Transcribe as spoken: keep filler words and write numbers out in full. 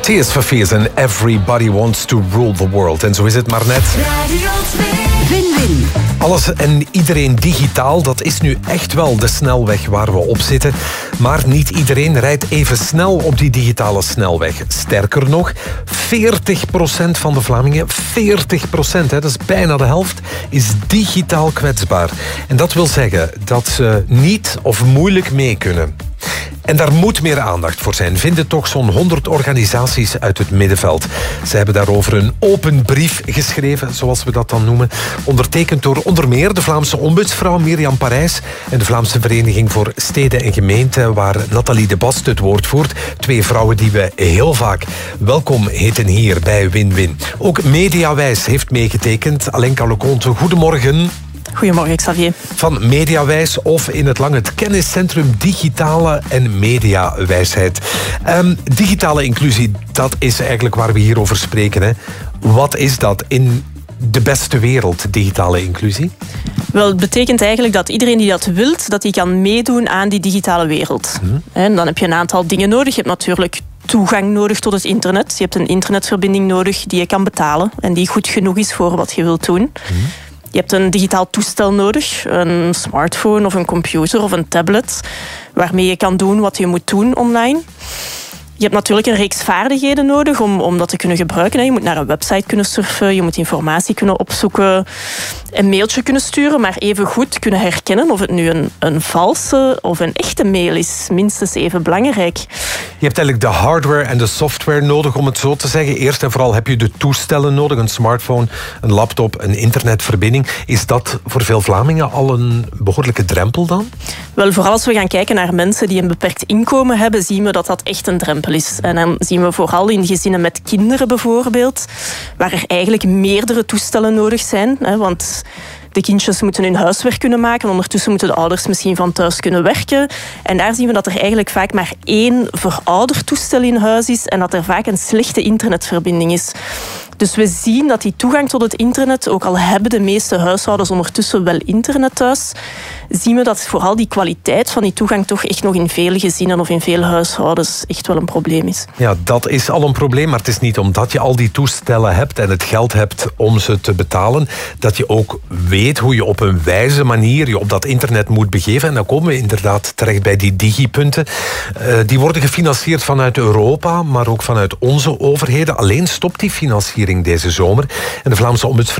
Tears for Fears en Everybody Wants to Rule the World. En zo is het maar net. Win-win. Alles en iedereen digitaal, dat is nu echt wel de snelweg waar we op zitten. Maar niet iedereen rijdt even snel op die digitale snelweg. Sterker nog, veertig procent van de Vlamingen, veertig procent, hè, dat is bijna de helft, is digitaal kwetsbaar. En dat wil zeggen dat ze niet of moeilijk mee kunnen. En daar moet meer aandacht voor zijn, vinden toch zo'n honderd organisaties uit het middenveld. Ze hebben daarover een open brief geschreven, zoals we dat dan noemen. Ondertekend door onder meer de Vlaamse ombudsvrouw Mirjam Parijs en de Vlaamse Vereniging voor Steden en Gemeenten, waar Nathalie de Bast het woord voert. Twee vrouwen die we heel vaak welkom heten hier bij Win-Win. Ook Mediawijs heeft meegetekend. Alenka Leconte, goedemorgen. Goedemorgen, Xavier. Van Mediawijs, of in het lang het Kenniscentrum Digitale en Mediawijsheid. Um, digitale inclusie, dat is eigenlijk waar we hier over spreken. Hè. Wat is dat in de beste wereld, digitale inclusie? Wel, het betekent eigenlijk dat iedereen die dat wilt, dat die kan meedoen aan die digitale wereld. Hmm. En dan heb je een aantal dingen nodig. Je hebt natuurlijk toegang nodig tot het internet. Je hebt een internetverbinding nodig die je kan betalen en die goed genoeg is voor wat je wilt doen. Hmm. Je hebt een digitaal toestel nodig, een smartphone of een computer of een tablet, waarmee je kan doen wat je moet doen online. Je hebt natuurlijk een reeks vaardigheden nodig om, om dat te kunnen gebruiken. Je moet naar een website kunnen surfen, je moet informatie kunnen opzoeken, een mailtje kunnen sturen, maar even goed kunnen herkennen of het nu een, een valse of een echte mail is. Minstens even belangrijk. Je hebt eigenlijk de hardware en de software nodig, om het zo te zeggen. Eerst en vooral heb je de toestellen nodig, een smartphone, een laptop, een internetverbinding. Is dat voor veel Vlamingen al een behoorlijke drempel dan? Wel, vooral als we gaan kijken naar mensen die een beperkt inkomen hebben, zien we dat dat echt een drempel is. En dan zien we vooral in gezinnen met kinderen bijvoorbeeld, waar er eigenlijk meerdere toestellen nodig zijn. Hè, want de kindjes moeten hun huiswerk kunnen maken. Ondertussen moeten de ouders misschien van thuis kunnen werken. En daar zien we dat er eigenlijk vaak maar één verouderd toestel in huis is en dat er vaak een slechte internetverbinding is. Dus we zien dat die toegang tot het internet, ook al hebben de meeste huishoudens ondertussen wel internet thuis, zien we dat vooral die kwaliteit van die toegang toch echt nog in vele gezinnen of in vele huishoudens echt wel een probleem is. Ja, dat is al een probleem, maar het is niet omdat je al die toestellen hebt en het geld hebt om ze te betalen, dat je ook weet hoe je op een wijze manier je op dat internet moet begeven. En dan komen we inderdaad terecht bij die digipunten. Uh, die worden gefinancierd vanuit Europa, maar ook vanuit onze overheden. Alleen stopt die financiering deze zomer. En de Vlaamse ombudsvrouw